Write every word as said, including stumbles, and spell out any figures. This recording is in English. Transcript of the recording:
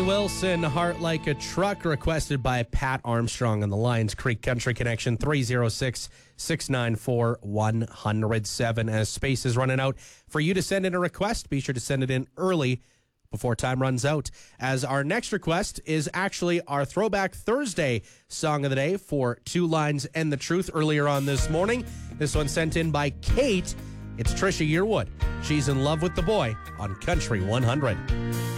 Wilson, Heart Like a Truck, requested by Pat Armstrong on the Lions Creek Country Connection, three oh six, six nine four, one oh seven. As space is running out for you to send in a request, be sure to send it in early before time runs out, as our next request is actually our Throwback Thursday song of the day for Two Lines and the Truth earlier on this morning. This one sent in by Kate. It's Trisha Yearwood. She's in love with the boy on Country one hundred.